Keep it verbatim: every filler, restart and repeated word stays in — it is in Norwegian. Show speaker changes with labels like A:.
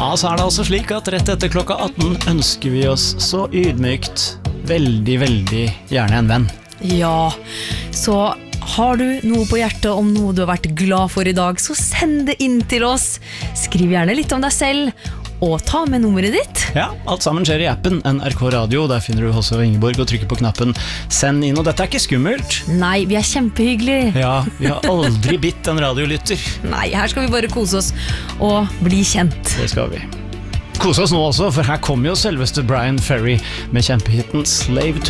A: Ja, så er det altså slik at rett etter klokka atten ønsker vi oss så ydmykt veldig, veldig gjerne en venn.
B: Ja, så har du noe på hjertet om noe du har vært glad for i dag, så send det inn til oss. Skriv gjerne litt om deg selv, og ta med nummeret ditt.
A: Ja, alt sammen skjer i appen N R K Radio. Der finner du Hasse og Ingeborg og trykker på knappen Send inn, og dette er ikke skummelt.
B: Nei, vi er kjempehyggelige.
A: Ja, vi har aldri bitt en radiolytter.
B: Nei, her skal vi bare kose oss og bli kjent.
A: Det skal vi. Kose oss nå også, for her kommer jo selveste Brian Ferry med kjempehitten Slave to